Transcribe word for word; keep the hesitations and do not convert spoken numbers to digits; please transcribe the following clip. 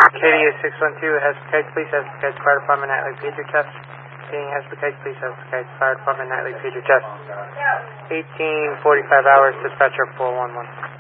K D A six one two, Hespecache Police, Hespecache Fire Department, nightly pager test. Being Hespecache Police, Hespecache Fire Department, nightly pager test. eighteen forty-five hours, dispatcher four one one.